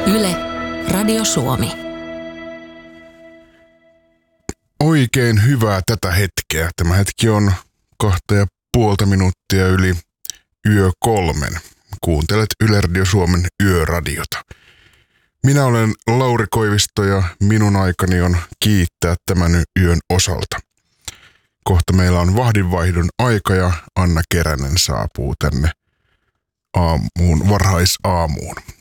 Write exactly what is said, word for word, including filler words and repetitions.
Yle, Radio Suomi. Oikein hyvää tätä hetkeä. Tämä hetki on kahta ja puolta minuuttia yli yö kolmen. Kuuntelet Yle Radio Suomen yöradiota. Minä olen Lauri Koivisto ja minun aikani on kiittää tämän yön osalta. Kohta meillä on vahdinvaihdon aika ja Anna Keränen saapuu tänne aamuun, varhaisaamuun.